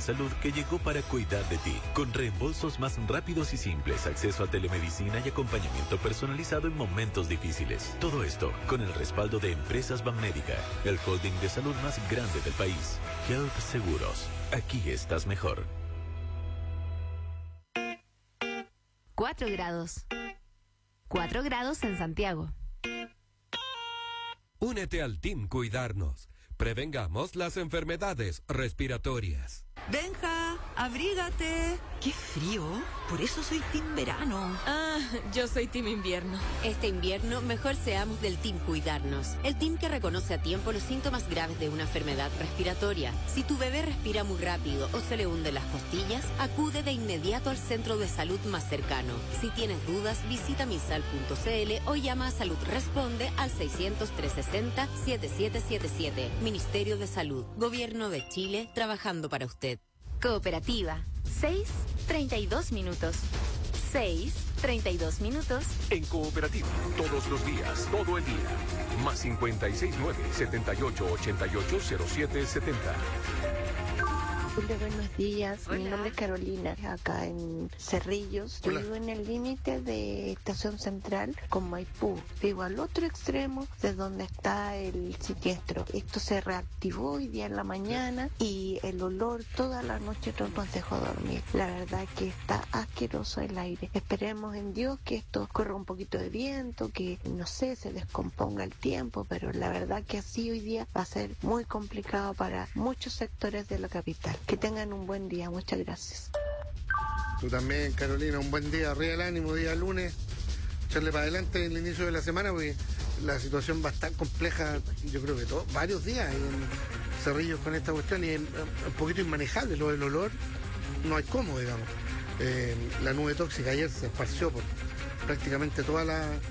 Salud que llegó para cuidar de ti, con reembolsos más rápidos y simples, acceso a telemedicina y acompañamiento personalizado en momentos difíciles. Todo esto con el respaldo de Empresas Banmédica, el holding de salud más grande del país. Health Seguros. Aquí estás mejor. 4 grados. 4 grados en Santiago. Únete al Team Cuidarnos. Prevengamos las enfermedades respiratorias. Benja, abrígate. ¡Qué frío! Por eso soy team verano. Ah, yo soy team invierno. Este invierno, mejor seamos del Team Cuidarnos. El team que reconoce a tiempo los síntomas graves de una enfermedad respiratoria. Si tu bebé respira muy rápido o se le hunden las costillas, acude de inmediato al centro de salud más cercano. Si tienes dudas, visita misal.cl o llama a Salud Responde al 600-360-7777. Ministerio de Salud. Gobierno de Chile, trabajando para usted. Cooperativa. 6:32 minutos. 6:32 minutos. En Cooperativa, todos los días, todo el día. Más 569-7888-0770. Hola, buenos días. Hola. Mi nombre es Carolina, acá en Cerrillos. Yo vivo en el límite de Estación Central con Maipú. Vivo al otro extremo de donde está el siniestro. Esto se reactivó hoy día en la mañana y el olor toda la noche no nos dejó dormir. La verdad que está asqueroso el aire. Esperemos en Dios que esto corra un poquito de viento, que no sé, se descomponga el tiempo, pero la verdad que así hoy día va a ser muy complicado para muchos sectores de la capital. Que tengan un buen día, muchas gracias. Tú también, Carolina, un buen día, arriba el ánimo, día lunes, echarle para adelante en el inicio de la semana, porque la situación va a estar compleja, yo creo que varios días ahí en Cerrillos con esta cuestión, y es un poquito inmanejable lo del olor, no hay cómo, digamos. La nube tóxica ayer se esparció por prácticamente toda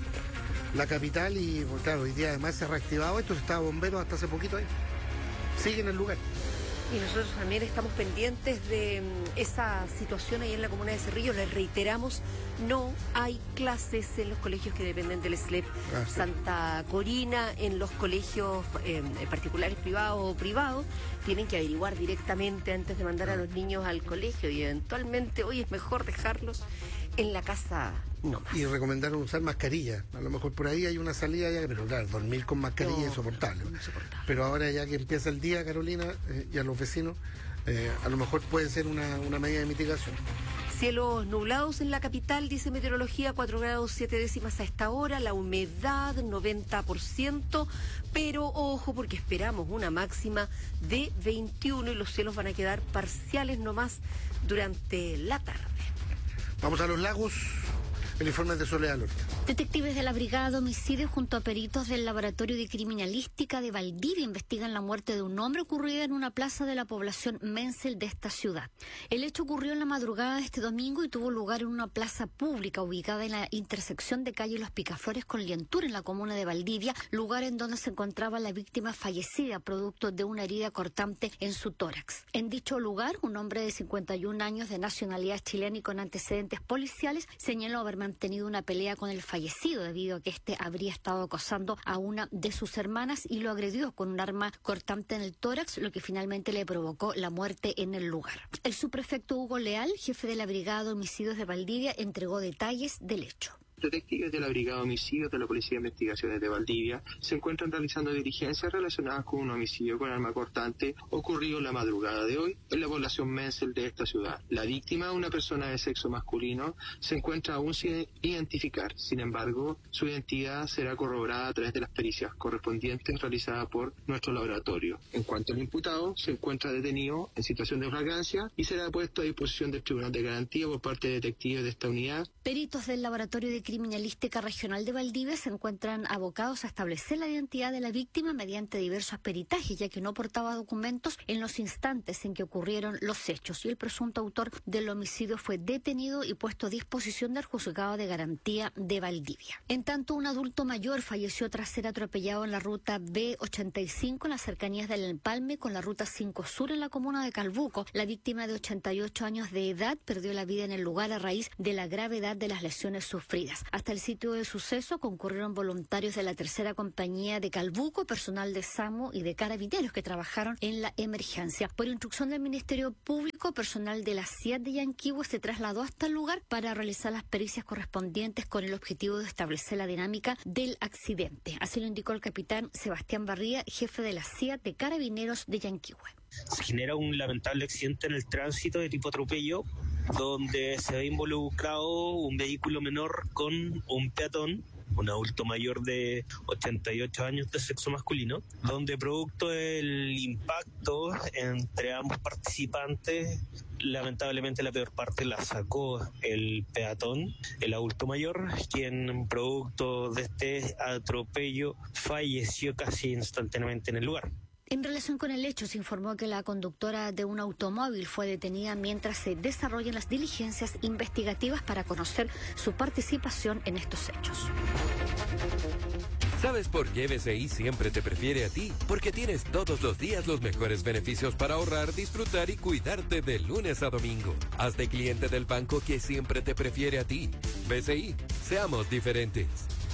la capital y, pues, claro, hoy día además se ha reactivado esto, estaba bombero hasta hace poquito ahí, sigue en el lugar. Y nosotros también estamos pendientes de esa situación ahí en la comuna de Cerrillos. Les reiteramos, no hay clases en los colegios que dependen del SLEP Santa Corina, en los colegios particulares privados o privados. Tienen que averiguar directamente antes de mandar a los niños al colegio y eventualmente hoy es mejor dejarlos en la casa nomás. Y recomendaron usar mascarilla. A lo mejor por ahí hay una salida ya, pero claro, dormir con mascarilla es insoportable. Pero ahora ya que empieza el día, Carolina, y a los vecinos, a lo mejor puede ser una medida de mitigación. Cielos nublados en la capital, dice meteorología, 4 grados 7 décimas a esta hora, la humedad 90%, pero ojo porque esperamos una máxima de 21 y los cielos van a quedar parciales nomás durante la tarde. Vamos a los lagos. El informe es de Soledad Lorca. Detectives de la Brigada de Homicidios junto a peritos del Laboratorio de Criminalística de Valdivia investigan la muerte de un hombre ocurrida en una plaza de la población Mensel de esta ciudad. El hecho ocurrió en la madrugada de este domingo y tuvo lugar en una plaza pública ubicada en la intersección de calle Los Picaflores con Lientur en la comuna de Valdivia, lugar en donde se encontraba la víctima fallecida producto de una herida cortante en su tórax. En dicho lugar, un hombre de 51 años de nacionalidad chilena y con antecedentes policiales señaló haber mantenido una pelea con el fallecido debido a que éste habría estado acosando a una de sus hermanas y lo agredió con un arma cortante en el tórax, lo que finalmente le provocó la muerte en el lugar. El subprefecto Hugo Leal, jefe de la Brigada de Homicidios de Valdivia, entregó detalles del hecho. Detectives de la Brigada de Homicidios de la Policía de Investigaciones de Valdivia se encuentran realizando diligencias relacionadas con un homicidio con arma cortante ocurrido la madrugada de hoy en la población Mensel de esta ciudad. La víctima, una persona de sexo masculino, se encuentra aún sin identificar. Sin embargo, su identidad será corroborada a través de las pericias correspondientes realizadas por nuestro laboratorio. En cuanto al imputado, se encuentra detenido en situación de flagrancia y será puesto a disposición del Tribunal de Garantía por parte de detectives de esta unidad. Peritos del Laboratorio de Criminalística Regional de Valdivia se encuentran abocados a establecer la identidad de la víctima mediante diversos peritajes, ya que no portaba documentos en los instantes en que ocurrieron los hechos, y el presunto autor del homicidio fue detenido y puesto a disposición del Juzgado de Garantía de Valdivia. En tanto, un adulto mayor falleció tras ser atropellado en la ruta B85 en las cercanías del Empalme con la ruta 5 Sur en la comuna de Calbuco. La víctima, de 88 años de edad, perdió la vida en el lugar a raíz de la gravedad de las lesiones sufridas. horas. Hasta el sitio del suceso concurrieron voluntarios de la tercera compañía de Calbuco, personal de SAMU y de Carabineros que trabajaron en la emergencia. Por instrucción del Ministerio Público, personal de la CIAT de Yanquihue se trasladó hasta el lugar para realizar las pericias correspondientes con el objetivo de establecer la dinámica del accidente. Así lo indicó el capitán Sebastián Barría, jefe de la CIAT de Carabineros de Yanquihue. Se genera un lamentable accidente en el tránsito de tipo atropello, donde se ve involucrado un vehículo menor con un peatón, un adulto mayor de 88 años de sexo masculino, donde producto del impacto entre ambos participantes, lamentablemente la peor parte la sacó el peatón, el adulto mayor, quien producto de este atropello falleció casi instantáneamente en el lugar. En relación con el hecho, se informó que la conductora de un automóvil fue detenida mientras se desarrollan las diligencias investigativas para conocer su participación en estos hechos. ¿Sabes por qué BCI siempre te prefiere a ti? Porque tienes todos los días los mejores beneficios para ahorrar, disfrutar y cuidarte de lunes a domingo. Hazte cliente del banco que siempre te prefiere a ti. BCI, seamos diferentes.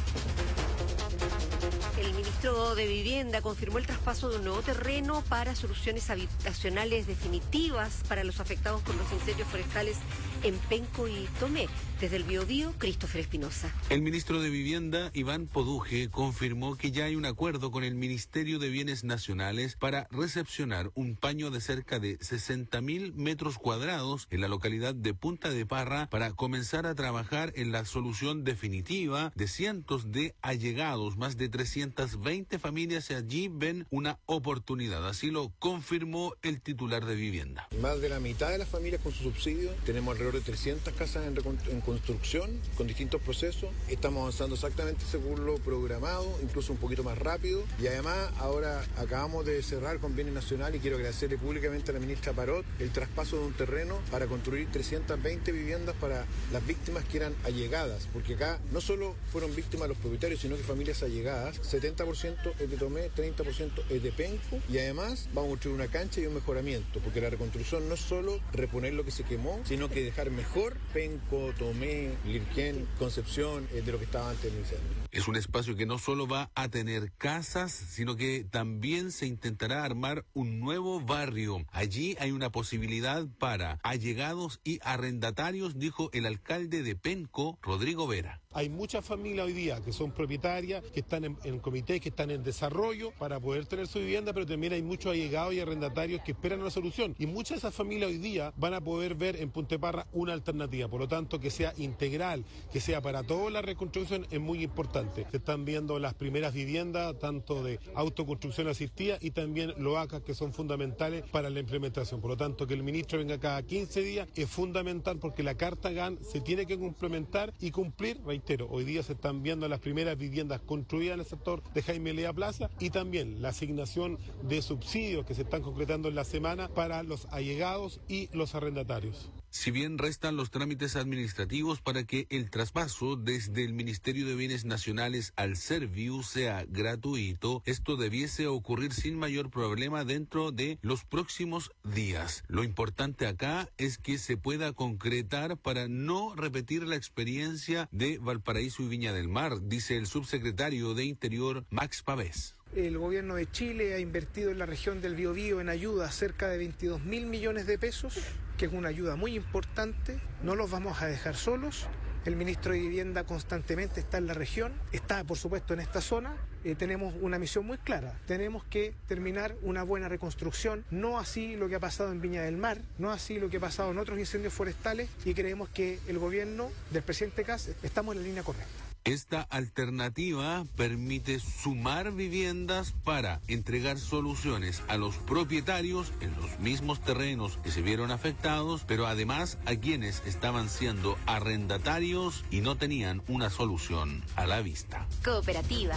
El ministro de Vivienda confirmó el traspaso de un nuevo terreno para soluciones habitacionales definitivas para los afectados por los incendios forestales en Penco y Tomé. Desde el Biobío, Christopher Espinosa. El ministro de Vivienda, Iván Poduje, confirmó que ya hay un acuerdo con el Ministerio de Bienes Nacionales para recepcionar un paño de cerca de 60.000 metros cuadrados en la localidad de Punta de Parra para comenzar a trabajar en la solución definitiva de cientos de allegados. Más de 320 familias allí ven una oportunidad. Así lo confirmó el titular de Vivienda. Más de la mitad de las familias con su subsidio. Tenemos alrededor de 300 casas en construcción con distintos procesos. Estamos avanzando exactamente según lo programado, incluso un poquito más rápido. Y además ahora acabamos de cerrar con Bienes Nacional y quiero agradecerle públicamente a la ministra Parot el traspaso de un terreno para construir 320 viviendas para las víctimas que eran allegadas, porque acá no solo fueron víctimas los propietarios, sino que familias allegadas. 70% es de Tomé, 30% es de Penco, y además vamos a construir una cancha y un mejoramiento, porque la reconstrucción no es solo reponer lo que se quemó, sino que dejar mejor Penco, Tomé, Lirquén, Concepción, de lo que estaba antes del incendio. Es un espacio que no solo va a tener casas, sino que también se intentará armar un nuevo barrio. Allí hay una posibilidad para allegados y arrendatarios, dijo el alcalde de Penco, Rodrigo Vera. Hay muchas familias hoy día que son propietarias, que están en comités, que están en desarrollo para poder tener su vivienda, pero también hay muchos allegados y arrendatarios que esperan una solución. Y muchas de esas familias hoy día van a poder ver en Punta de Parra una alternativa. Por lo tanto, que sea integral, que sea para toda la reconstrucción es muy importante. Se están viendo las primeras viviendas, tanto de autoconstrucción asistida y también loacas, que son fundamentales para la implementación. Por lo tanto, que el ministro venga cada 15 días es fundamental, porque la Carta GAN se tiene que complementar y cumplir. Reitero, hoy día se están viendo las primeras viviendas construidas en el sector de Jaime Lea Plaza y también la asignación de subsidios que se están concretando en la semana para los allegados y los arrendatarios. Si bien restan los trámites administrativos para que el traspaso desde el Ministerio de Bienes Nacionales al Serviu sea gratuito, esto debiese ocurrir sin mayor problema dentro de los próximos días. Lo importante acá es que se pueda concretar para no repetir la experiencia de Valparaíso y Viña del Mar, dice el subsecretario de Interior, Max Pavés. El gobierno de Chile ha invertido en la región del Biobío en ayuda cerca de 22.000 millones de pesos, que es una ayuda muy importante. No los vamos a dejar solos. El ministro de Vivienda constantemente está en la región, está por supuesto en esta zona. Tenemos una misión muy clara. Tenemos que terminar una buena reconstrucción, no así lo que ha pasado en Viña del Mar, no así lo que ha pasado en otros incendios forestales, y creemos que el gobierno del presidente Kast estamos en la línea correcta. Esta alternativa permite sumar viviendas para entregar soluciones a los propietarios en los mismos terrenos que se vieron afectados, pero además a quienes estaban siendo arrendatarios y no tenían una solución a la vista. Cooperativa,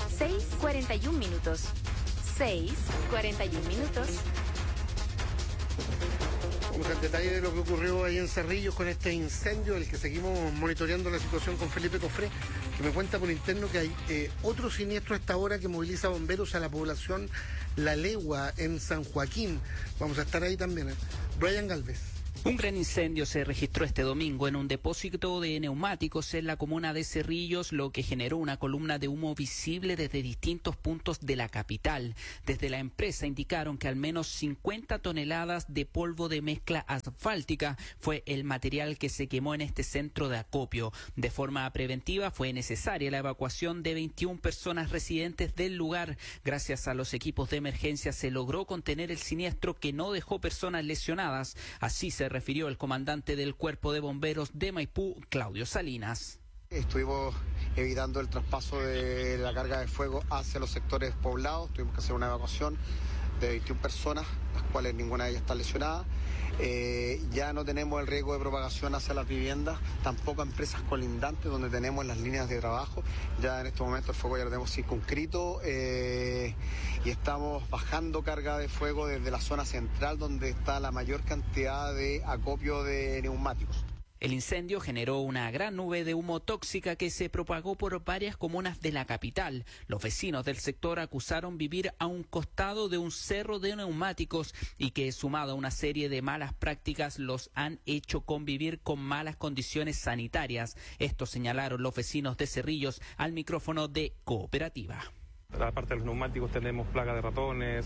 6:41 minutos. 6:41 minutos. Vamos al detalle de lo que ocurrió ahí en Cerrillos con este incendio, el que seguimos monitoreando la situación con Felipe Cofré, que me cuenta por interno que hay otro siniestro a esta hora que moviliza bomberos a la población La Legua en San Joaquín. Vamos a estar ahí también. Brian Galvez. Un gran incendio se registró este domingo en un depósito de neumáticos en la comuna de Cerrillos, lo que generó una columna de humo visible desde distintos puntos de la capital. Desde la empresa indicaron que al menos 50 toneladas de polvo de mezcla asfáltica fue el material que se quemó en este centro de acopio. De forma preventiva fue necesaria la evacuación de 21 personas residentes del lugar. Gracias a los equipos de emergencia se logró contener el siniestro que no dejó personas lesionadas. Así se refirió el comandante del Cuerpo de Bomberos de Maipú, Claudio Salinas. Estuvimos evitando el traspaso de la carga de fuego hacia los sectores poblados. Tuvimos que hacer una evacuación de 21 personas, las cuales ninguna de ellas está lesionada. Ya no tenemos el riesgo de propagación hacia las viviendas, tampoco a empresas colindantes donde tenemos las líneas de trabajo. Ya en este momento el fuego ya lo tenemos circunscrito y estamos bajando carga de fuego desde la zona central donde está la mayor cantidad de acopio de neumáticos. El incendio generó una gran nube de humo tóxica que se propagó por varias comunas de la capital. Los vecinos del sector acusaron vivir a un costado de un cerro de neumáticos y que, sumado a una serie de malas prácticas, los han hecho convivir con malas condiciones sanitarias. Esto señalaron los vecinos de Cerrillos al micrófono de Cooperativa. Aparte de los neumáticos tenemos plaga de ratones,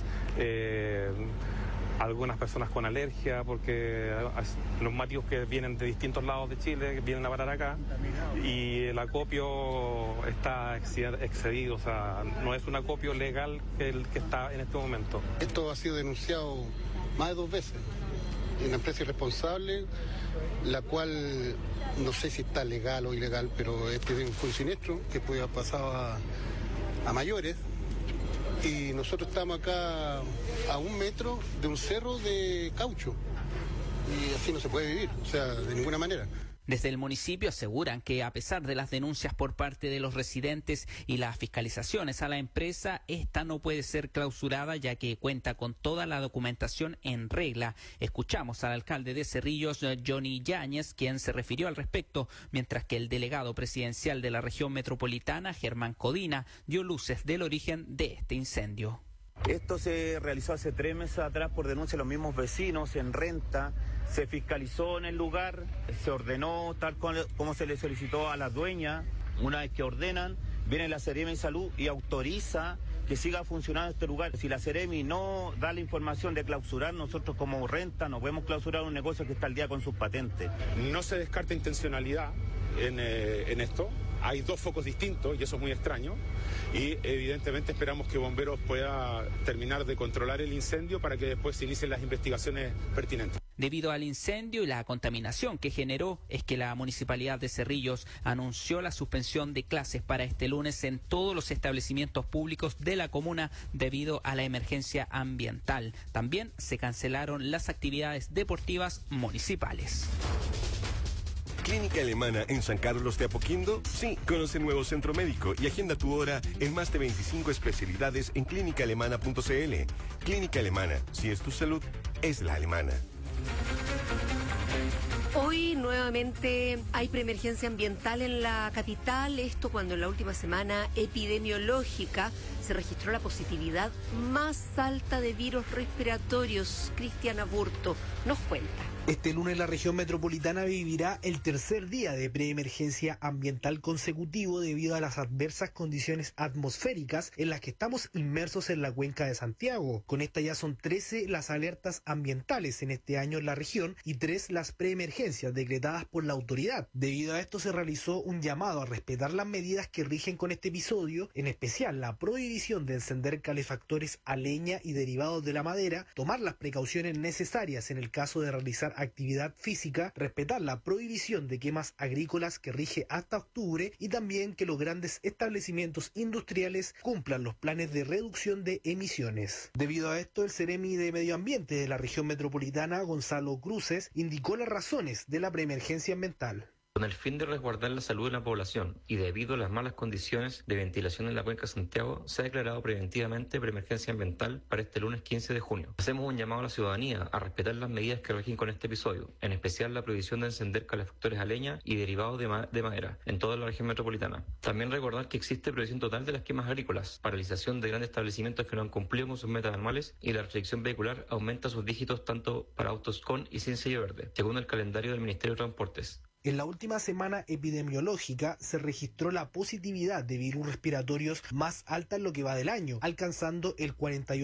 algunas personas con alergia, porque neumáticos que vienen de distintos lados de Chile, que vienen a parar acá, y el acopio está excedido, o sea, no es un acopio legal el que está en este momento. Esto ha sido denunciado más de 2 veces. Una empresa irresponsable, la cual no sé si está legal o ilegal, pero este fue un siniestro que puede haber pasado a mayores. Y nosotros estamos acá a 1 metro de un cerro de caucho y así no se puede vivir, o sea, de ninguna manera. Desde el municipio aseguran que a pesar de las denuncias por parte de los residentes y las fiscalizaciones a la empresa, esta no puede ser clausurada ya que cuenta con toda la documentación en regla. Escuchamos al alcalde de Cerrillos, Johnny Yáñez, quien se refirió al respecto, mientras que el delegado presidencial de la región metropolitana, Germán Codina, dio luces del origen de este incendio. Esto se realizó hace 3 meses atrás por denuncia de los mismos vecinos en renta. Se fiscalizó en el lugar, se ordenó tal como se le solicitó a la dueña. Una vez que ordenan, viene la Seremi de Salud y autoriza que siga funcionando este lugar. Si la Seremi no da la información de clausurar, nosotros como renta no podemos clausurar un negocio que está al día con sus patentes. No se descarta intencionalidad en esto. Hay 2 focos distintos y eso es muy extraño y evidentemente esperamos que Bomberos pueda terminar de controlar el incendio para que después se inicien las investigaciones pertinentes. Debido al incendio y la contaminación que generó, es que la Municipalidad de Cerrillos anunció la suspensión de clases para este lunes en todos los establecimientos públicos de la comuna debido a la emergencia ambiental. También se cancelaron las actividades deportivas municipales. Clínica Alemana en San Carlos de Apoquindo. Sí, conoce el nuevo centro médico y agenda tu hora en más de 25 especialidades en clínicaalemana.cl. Clínica Alemana, si es tu salud, es la alemana. Hoy nuevamente hay preemergencia ambiental en la capital, esto cuando en la última semana epidemiológica se registró la positividad más alta de virus respiratorios. Cristian Aburto nos cuenta. Este lunes la región metropolitana vivirá el tercer día de preemergencia ambiental consecutivo debido a las adversas condiciones atmosféricas en las que estamos inmersos en la cuenca de Santiago. Con esta ya son 13 las alertas ambientales en este año en la región y 3 las preemergencias decretadas por la autoridad. Debido a esto se realizó un llamado a respetar las medidas que rigen con este episodio, en especial la prohibición de encender calefactores a leña y derivados de la madera, tomar las precauciones necesarias en el caso de realizar actividad física, respetar la prohibición de quemas agrícolas que rige hasta octubre y también que los grandes establecimientos industriales cumplan los planes de reducción de emisiones. Debido a esto, el Seremi de Medio Ambiente de la región metropolitana, Gonzalo Cruces, indicó las razones de la preemergencia ambiental. Con el fin de resguardar la salud de la población y debido a las malas condiciones de ventilación en la Cuenca Santiago, se ha declarado preventivamente preemergencia ambiental para este lunes 15 de junio. Hacemos un llamado a la ciudadanía a respetar las medidas que rigen con este episodio, en especial la prohibición de encender calefactores a leña y derivados de madera en toda la región metropolitana. También recordar que existe prohibición total de las quemas agrícolas, paralización de grandes establecimientos que no han cumplido con sus metas anuales y la restricción vehicular aumenta sus dígitos tanto para autos con y sin sello verde, según el calendario del Ministerio de Transportes. En la última semana epidemiológica se registró la positividad de virus respiratorios más alta en lo que va del año, alcanzando el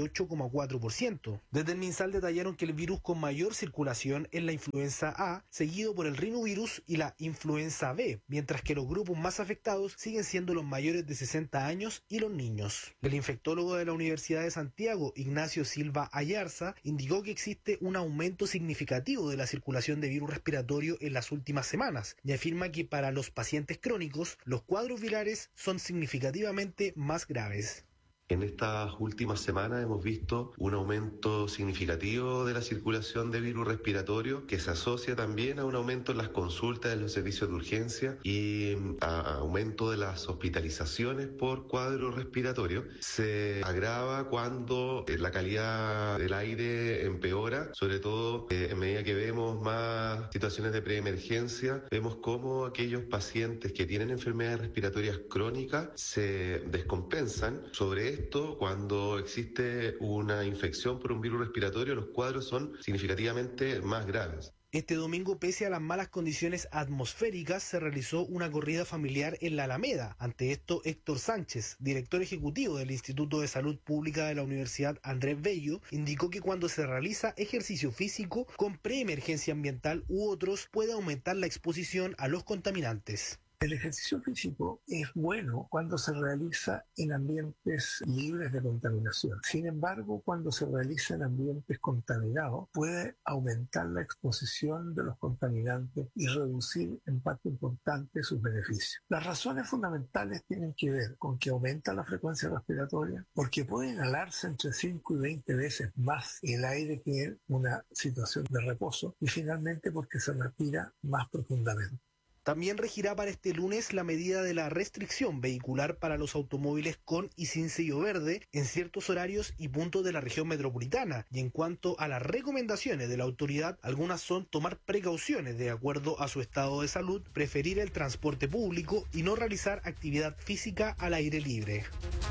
48,4%. Desde el MinSal detallaron que el virus con mayor circulación es la influenza A, seguido por el rinovirus y la influenza B, mientras que los grupos más afectados siguen siendo los mayores de 60 años y los niños. El infectólogo de la Universidad de Santiago, Ignacio Silva Ayarza, indicó que existe un aumento significativo de la circulación de virus respiratorio en las últimas semanas, y afirma que para los pacientes crónicos los cuadros virales son significativamente más graves. En estas últimas semanas hemos visto un aumento significativo de la circulación de virus respiratorio que se asocia también a un aumento en las consultas en los servicios de urgencia y a aumento de las hospitalizaciones por cuadro respiratorio. Se agrava cuando la calidad del aire empeora, sobre todo en medida que vemos más situaciones de preemergencia, vemos cómo aquellos pacientes que tienen enfermedades respiratorias crónicas se descompensan. Sobre esto, cuando existe una infección por un virus respiratorio, los cuadros son significativamente más graves. Este domingo, pese a las malas condiciones atmosféricas, se realizó una corrida familiar en la Alameda. Ante esto, Héctor Sánchez, director ejecutivo del Instituto de Salud Pública de la Universidad Andrés Bello, indicó que cuando se realiza ejercicio físico con preemergencia ambiental u otros, puede aumentar la exposición a los contaminantes. El ejercicio físico es bueno cuando se realiza en ambientes libres de contaminación. Sin embargo, cuando se realiza en ambientes contaminados, puede aumentar la exposición de los contaminantes y reducir en parte importante sus beneficios. Las razones fundamentales tienen que ver con que aumenta la frecuencia respiratoria, porque puede inhalarse entre 5 y 20 veces más el aire que en una situación de reposo, y finalmente porque se respira más profundamente. También regirá para este lunes la medida de la restricción vehicular para los automóviles con y sin sello verde en ciertos horarios y puntos de la región metropolitana. Y en cuanto a las recomendaciones de la autoridad, algunas son tomar precauciones de acuerdo a su estado de salud, preferir el transporte público y no realizar actividad física al aire libre.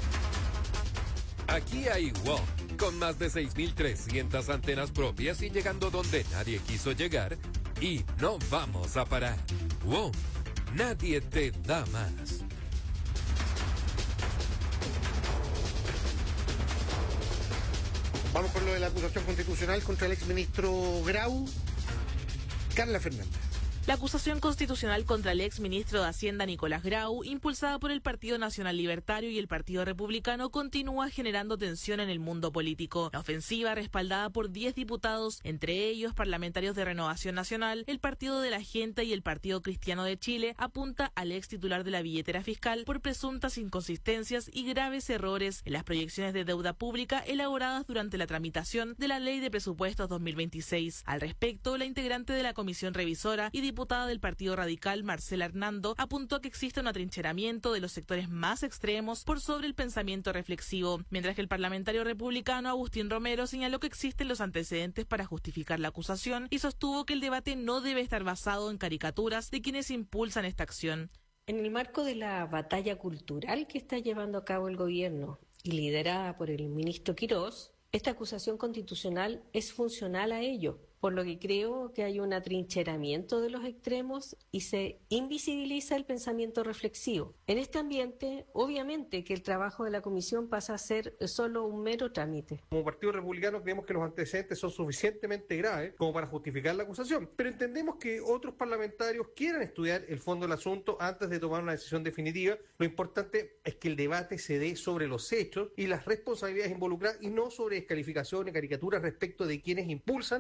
Aquí hay WOM, con más de 6.300 antenas propias y llegando donde nadie quiso llegar, y no vamos a parar. WOM, nadie te da más. Vamos con lo de la acusación constitucional contra el exministro Grau. Carla Fernández. La acusación constitucional contra el exministro de Hacienda Nicolás Grau, impulsada por el Partido Nacional Libertario y el Partido Republicano, continúa generando tensión en el mundo político. La ofensiva, respaldada por 10 diputados, entre ellos parlamentarios de Renovación Nacional, el Partido de la Gente y el Partido Cristiano de Chile, apunta al ex titular de la billetera fiscal por presuntas inconsistencias y graves errores en las proyecciones de deuda pública elaboradas durante la tramitación de la Ley de Presupuestos 2026. Al respecto, la integrante de la Comisión Revisora y diputada del Partido Radical, Marcela Hernando, apuntó que existe un atrincheramiento de los sectores más extremos por sobre el pensamiento reflexivo, mientras que el parlamentario republicano Agustín Romero señaló que existen los antecedentes para justificar la acusación y sostuvo que el debate no debe estar basado en caricaturas de quienes impulsan esta acción. En el marco de la batalla cultural que está llevando a cabo el gobierno y liderada por el ministro Quirós, esta acusación constitucional es funcional a ello, por lo que creo que hay un atrincheramiento de los extremos y se invisibiliza el pensamiento reflexivo. En este ambiente, obviamente que el trabajo de la comisión pasa a ser solo un mero trámite. Como Partido Republicano creemos que los antecedentes son suficientemente graves como para justificar la acusación, pero entendemos que otros parlamentarios quieran estudiar el fondo del asunto antes de tomar una decisión definitiva. Lo importante es que el debate se dé sobre los hechos y las responsabilidades involucradas y no sobre descalificaciones y caricaturas respecto de quienes impulsan o analizan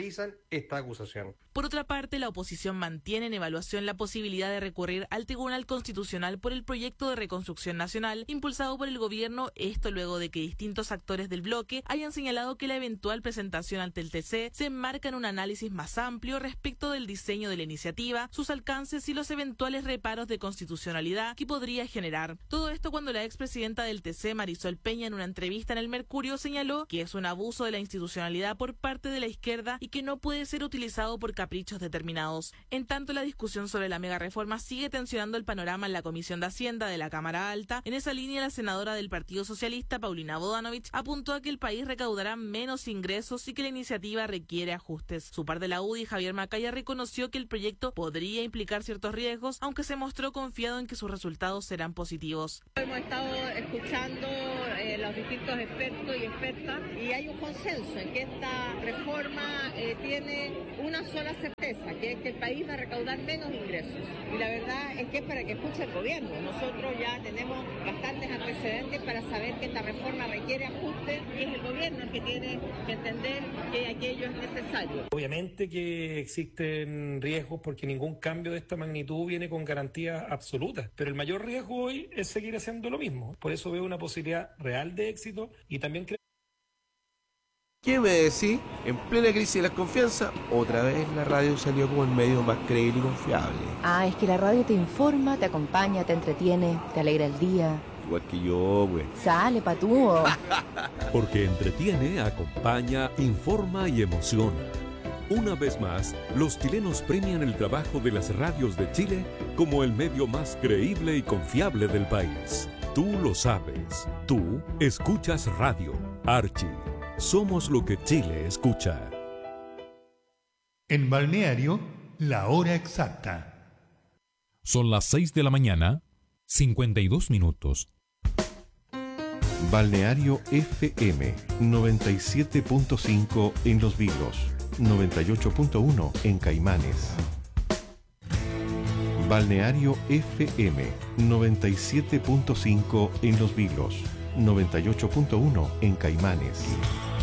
realizan esta acusación. Por otra parte, la oposición mantiene en evaluación la posibilidad de recurrir al Tribunal Constitucional por el proyecto de reconstrucción nacional impulsado por el gobierno, esto luego de que distintos actores del bloque hayan señalado que la eventual presentación ante el TC se enmarca en un análisis más amplio respecto del diseño de la iniciativa, sus alcances y los eventuales reparos de constitucionalidad que podría generar. Todo esto cuando la expresidenta del TC, Marisol Peña, en una entrevista en El Mercurio señaló que es un abuso de la institucionalidad por parte de la izquierda y que no puede ser utilizado por caprichos determinados. En tanto, la discusión sobre la mega reforma sigue tensionando el panorama en la Comisión de Hacienda de la Cámara Alta. En esa línea, la senadora del Partido Socialista, Paulina Bodanovich, apuntó a que el país recaudará menos ingresos y que la iniciativa requiere ajustes. Su par de la UDI, Javier Macaya, reconoció que el proyecto podría implicar ciertos riesgos, aunque se mostró confiado en que sus resultados serán positivos. Hemos estado escuchando los distintos expertos y expertas y hay un consenso en que esta reforma tiene una sola certeza, que es que el país va a recaudar menos ingresos. Y la verdad es que es para que escuche el gobierno. Nosotros ya tenemos bastantes antecedentes para saber que esta reforma requiere ajustes y es el gobierno el que tiene que entender que aquello es necesario. Obviamente que existen riesgos porque ningún cambio de esta magnitud viene con garantía absoluta, pero el mayor riesgo hoy es seguir haciendo lo mismo. Por eso veo una posibilidad real de éxito y también creo... ¿Qué me decís? En plena crisis de la confianza, otra vez la radio salió como el medio más creíble y confiable. Ah, es que la radio te informa, te acompaña, te entretiene, te alegra el día. Igual que yo, güey. Sale, patúo. Porque entretiene, acompaña, informa y emociona. Una vez más, los chilenos premian el trabajo de las radios de Chile como el medio más creíble y confiable del país. Tú lo sabes. Tú escuchas radio. Archie. Somos lo que Chile escucha. En Balneario, la hora exacta. Son las 6 de la mañana, 52 minutos. Balneario FM 97.5 en Los Vilos, 98.1 en Caimanes. Balneario FM 97.5 en Los Vilos, 98.1 en Caimanes.